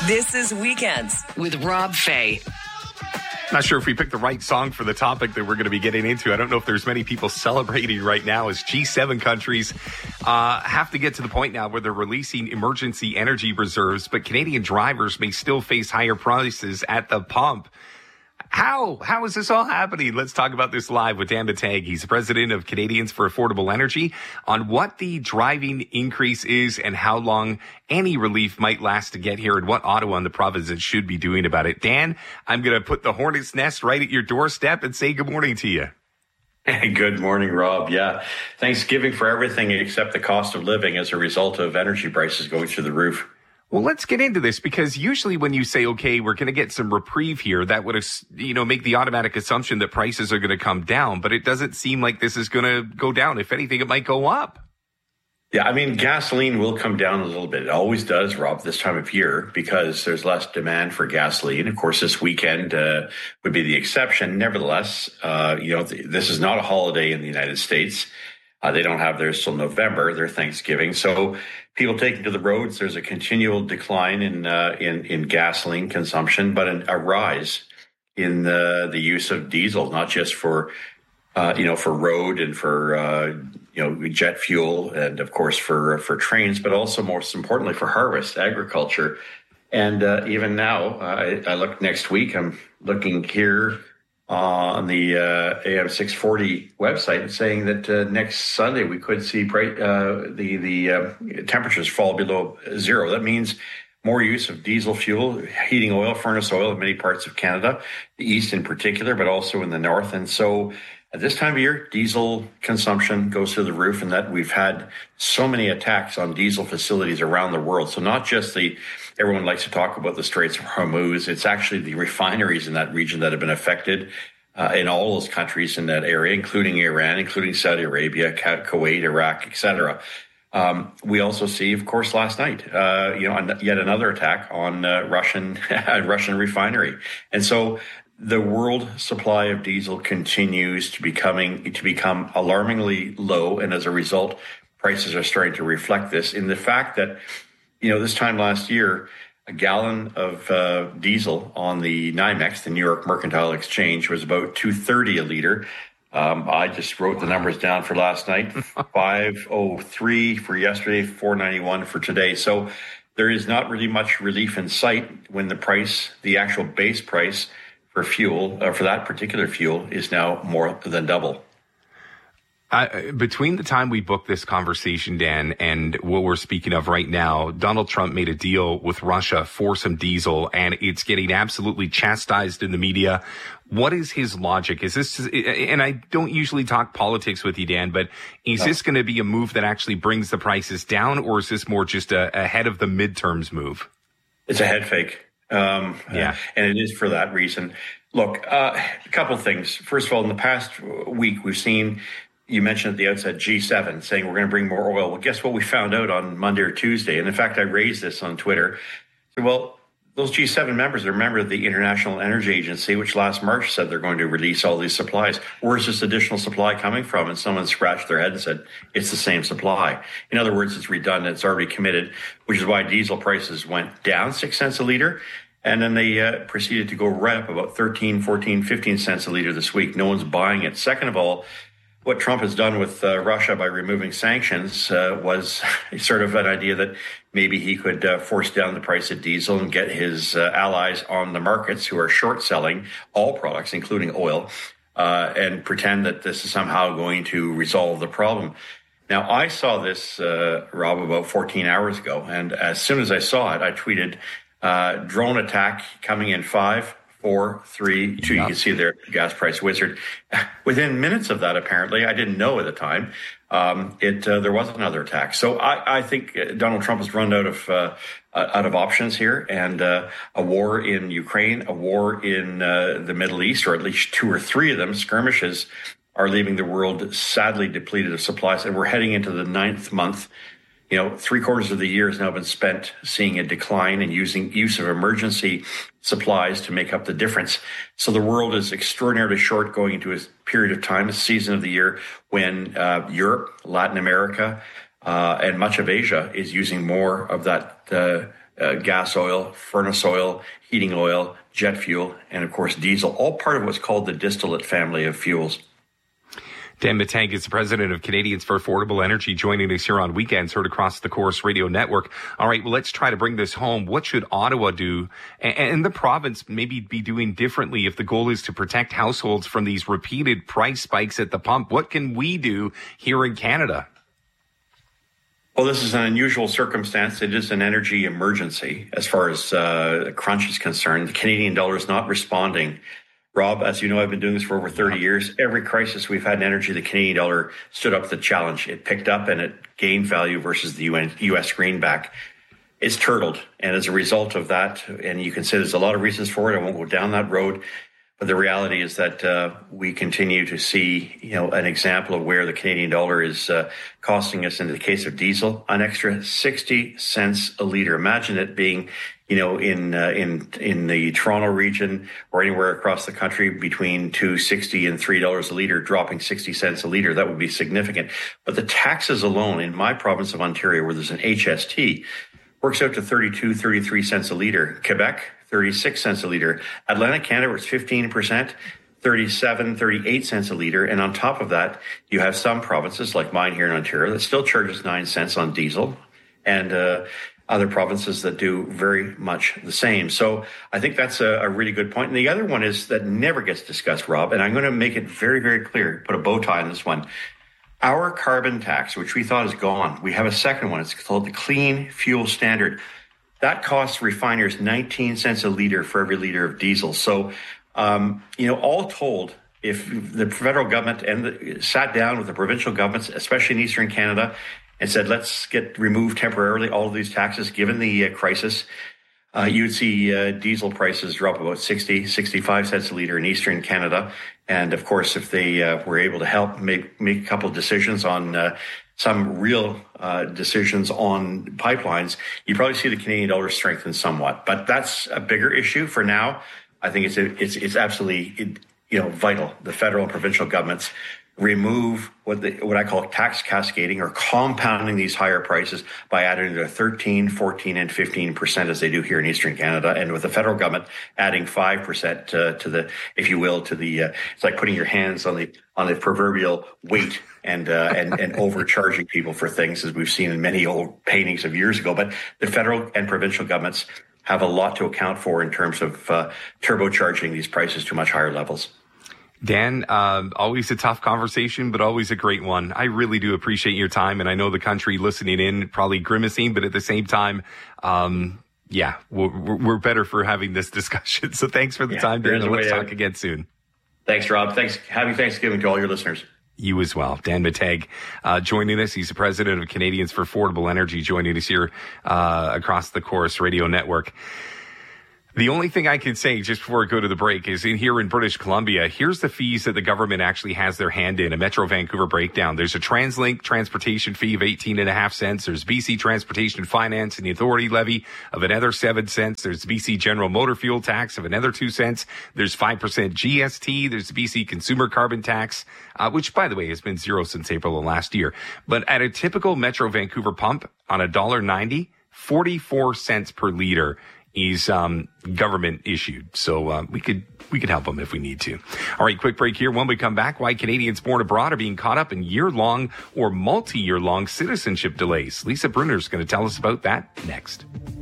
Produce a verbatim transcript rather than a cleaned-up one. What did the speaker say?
This is Weekends with Rob Fay. Not sure if we picked the right song for the topic that we're going to be getting into. I don't know if there's many people celebrating right now as G seven countries uh, have to get to the point now where they're releasing emergency energy reserves, but Canadian drivers may still face higher prices at the pump. How? How is this all happening? Let's talk about this live with Dan Matang. He's the president of Canadians for Affordable Energy on what the driving increase is and how long any relief might last to get here and what Ottawa and the provinces should be doing about it. Dan, I'm going to put the hornet's nest right at your doorstep and say good morning to you. Good morning, Rob. Yeah, Thanksgiving for everything except the cost of living as a result of energy prices going through the roof. Well, let's get into this because usually when you say, okay, we're going to get some reprieve here, that would, you know, make the automatic assumption that prices are going to come down, but it doesn't seem like this is going to go down. If anything, it might go up. Yeah, I mean, gasoline will come down a little bit. It always does, Rob, this time of year because there's less demand for gasoline. Of course, this weekend uh, would be the exception. Nevertheless, uh, you know, th- this is not a holiday in the United States. Uh, they don't have theirs till November, their Thanksgiving. So people taking to the roads, there's a continual decline in uh, in, in gasoline consumption, but an, a rise in the, the use of diesel, not just for, uh, you know, for road and for, uh, you know, jet fuel and, of course, for for trains, but also most importantly for harvest, agriculture. And uh, even now, uh, I, I look next week, I'm looking here on the uh, A M six forty website saying that uh, next Sunday we could see bright, uh, the the uh, temperatures fall below zero. That means more use of diesel fuel, heating oil, furnace oil in many parts of Canada, the east in particular, but also in the north. And so at this time of year, diesel consumption goes through the roof, and that we've had so many attacks on diesel facilities around the world. So not just the Everyone likes to talk about the Straits of Hormuz. It's actually the refineries in that region that have been affected uh, in all those countries in that area, including Iran, including Saudi Arabia, Kuwait, Iraq, et cetera. Um, we also see, of course, last night, uh, you know, yet another attack on uh, Russian Russian refinery, and so the world supply of diesel continues to becoming to become alarmingly low, and as a result, prices are starting to reflect this in the fact that, you know, this time last year, a gallon of uh, diesel on the NYMEX, the New York Mercantile Exchange, was about two thirty a liter. Um, I just wrote the numbers down for last night, five oh three for yesterday, four ninety-one for today. So there is not really much relief in sight when the price, the actual base price for fuel, uh, for that particular fuel, is now more than double. Uh, between the time we booked this conversation, Dan, and what we're speaking of right now, Donald Trump made a deal with Russia for some diesel, and it's getting absolutely chastised in the media. What is his logic? Is this, and I don't usually talk politics with you, Dan, but is no. this going to be a move that actually brings the prices down, or is this more just a, a head of the midterms move? It's a head fake. Um, yeah. Uh, and it is for that reason. Look, uh, a couple of things. First of all, in the past week, we've seen, you mentioned at the outset, G seven saying we're going to bring more oil. Well, guess what we found out on Monday or Tuesday? And in fact, I raised this on Twitter. So, well, those G seven members are a member of the International Energy Agency, which last March said they're going to release all these supplies. Where's this additional supply coming from? And someone scratched their head and said, it's the same supply. In other words, it's redundant. It's already committed, which is why diesel prices went down six cents a liter. And then they uh, proceeded to go right up about thirteen, fourteen, fifteen cents a liter this week. No one's buying it. Second of all, what Trump has done with uh, Russia by removing sanctions uh, was sort of an idea that maybe he could uh, force down the price of diesel and get his uh, allies on the markets who are short selling all products, including oil, uh, and pretend that this is somehow going to resolve the problem. Now, I saw this, uh, Rob, about fourteen hours ago. And as soon as I saw it, I tweeted, uh, drone attack coming in five, four, three, two. You can see their gas price wizard. Within minutes of that, apparently, I didn't know at the time, um, it uh, there was another attack. So I, I think Donald Trump has run out of uh, out of options here, and uh, a war in Ukraine, a war in uh, the Middle East, or at least two or three of them, skirmishes, are leaving the world sadly depleted of supplies, and we're heading into the ninth month. You know, three quarters of the year has now been spent seeing a decline and using use of emergency supplies to make up the difference. So the world is extraordinarily short going into a period of time, a season of the year when uh, Europe, Latin America, uh, and much of Asia is using more of that uh, uh, gas oil, furnace oil, heating oil, jet fuel, and of course diesel, all part of what's called the distillate family of fuels. Dan Matang is the president of Canadians for Affordable Energy, joining us here on Weekends, heard across the Chorus Radio Network. All right, well, let's try to bring this home. What should Ottawa do and, and the province maybe be doing differently if the goal is to protect households from these repeated price spikes at the pump? What can we do here in Canada? Well, this is an unusual circumstance. It is an energy emergency as far as uh, crunch is concerned. The Canadian dollar is not responding. Rob, as you know, I've been doing this for over thirty years. Every crisis we've had in energy, the Canadian dollar stood up to the challenge. It picked up and it gained value versus the U S greenback. It's turtled. And as a result of that, and you can say there's a lot of reasons for it, I won't go down that road. But the reality is that uh, we continue to see, you know, an example of where the Canadian dollar is uh, costing us, in the case of diesel, an extra sixty cents a litre. Imagine it being, you know, in uh, in in the Toronto region or anywhere across the country between two sixty and three dollars a litre, dropping sixty cents a litre. That would be significant. But the taxes alone in my province of Ontario, where there's an H S T, works out to thirty-two, thirty-three cents a litre. Quebec, thirty-six cents a litre. Atlantic Canada, it's fifteen percent, thirty-seven, thirty-eight cents a litre. And on top of that, you have some provinces like mine here in Ontario that still charges nine cents on diesel, and uh, other provinces that do very much the same. So I think that's a, a really good point. And the other one is that never gets discussed, Rob, and I'm going to make it very, very clear, put a bow tie on this one. Our carbon tax, which we thought is gone, we have a second one. It's called the Clean Fuel Standard. That costs refiners nineteen cents a litre for every litre of diesel. So, um, you know, all told, if the federal government and the, sat down with the provincial governments, especially in Eastern Canada, and said, let's get removed temporarily all of these taxes, given the uh, crisis, uh, you'd see uh, diesel prices drop about sixty, sixty-five cents a litre in Eastern Canada. And of course, if they uh, were able to help make, make a couple of decisions on uh, some real uh, decisions on pipelines, you probably see the Canadian dollar strengthen somewhat. But that's a bigger issue for now. I think it's it's it's absolutely you know vital. The federal and provincial governments remove what the, what I call tax cascading, or compounding these higher prices by adding to thirteen, fourteen, and fifteen percent as they do here in Eastern Canada, and with the federal government adding five percent uh, to the, if you will, to the, uh, it's like putting your hands on the on the proverbial weight and uh, and and overcharging people for things, as we've seen in many old paintings of years ago. But the federal and provincial governments have a lot to account for in terms of uh, turbocharging these prices to much higher levels. Dan, uh, always a tough conversation, but always a great one. I really do appreciate your time, and I know the country listening in probably grimacing, but at the same time, um, yeah, we're, we're better for having this discussion. So thanks for the yeah, time, Dan, and let's talk out. again soon. Thanks, Rob. Thanks. Happy Thanksgiving to all your listeners. You as well. Dan Matang uh, joining us. He's the president of Canadians for Affordable Energy, joining us here uh, across the Chorus Radio Network. The only thing I can say just before I go to the break is in here in British Columbia, here's the fees that the government actually has their hand in. A Metro Vancouver breakdown. There's a TransLink transportation fee of eighteen and a half cents. There's B C Transportation Finance and the Authority levy of another seven cents. There's B C General Motor Fuel Tax of another two cents. There's five percent G S T. There's the B C Consumer Carbon Tax, uh, which, by the way, has been zero since April of last year. But at a typical Metro Vancouver pump on a one dollar ninety, forty-four cents per litre is um, government issued. So uh, we could we could help them if we need to. All right, quick break here. When we come back, why Canadians born abroad are being caught up in year-long or multi-year-long citizenship delays. Lisa Brunner's going to tell us about that next.